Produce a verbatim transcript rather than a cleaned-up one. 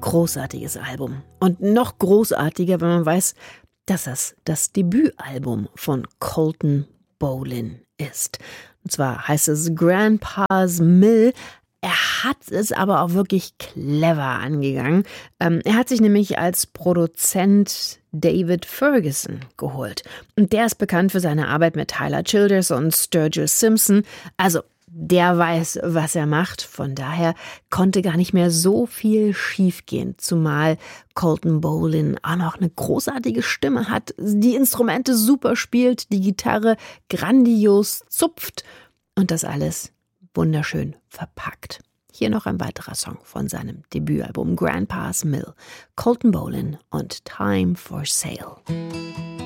großartiges Album. Und noch großartiger, wenn man weiß, dass das das Debütalbum von Colton Bolin ist. Und zwar heißt es Grandpa's Mill. Er hat es aber auch wirklich clever angegangen. Ähm, er hat sich nämlich als Produzent David Ferguson geholt. Und der ist bekannt für seine Arbeit mit Tyler Childers und Sturgill Simpson. Also der weiß, was er macht. Von daher konnte gar nicht mehr so viel schiefgehen. Zumal Colton Bolin auch noch eine großartige Stimme hat, die Instrumente super spielt, die Gitarre grandios zupft und das alles wunderschön verpackt. Hier noch ein weiterer Song von seinem Debütalbum Grandpa's Mill, Colton Bolin und Time for Sale.